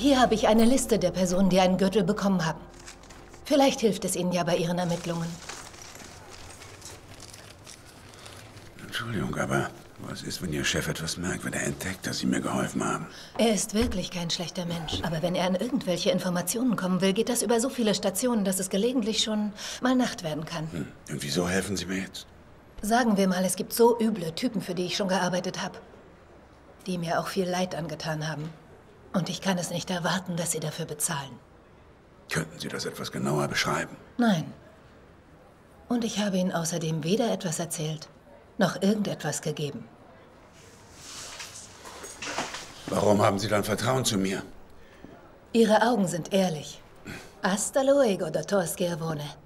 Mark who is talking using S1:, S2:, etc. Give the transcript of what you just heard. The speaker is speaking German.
S1: Hier habe ich eine Liste der Personen, die einen Gürtel bekommen haben. Vielleicht hilft es Ihnen ja bei Ihren Ermittlungen.
S2: Entschuldigung, aber was ist, wenn Ihr Chef etwas merkt, wenn er entdeckt, dass Sie mir geholfen haben?
S1: Er ist wirklich kein schlechter Mensch. Aber wenn er an irgendwelche Informationen kommen will, geht das über so viele Stationen, dass es gelegentlich schon mal Nacht werden kann.
S2: Und wieso helfen Sie mir jetzt?
S1: Sagen wir mal, es gibt so üble Typen, für die ich schon gearbeitet habe. Die mir auch viel Leid angetan haben. Und ich kann es nicht erwarten, dass sie dafür bezahlen.
S2: Könnten Sie das etwas genauer beschreiben?
S1: Nein. Und ich habe Ihnen außerdem weder etwas erzählt, noch irgendetwas gegeben.
S2: Warum haben Sie dann Vertrauen zu mir?
S1: Ihre Augen sind ehrlich. Hasta luego, Dr. Schiavone.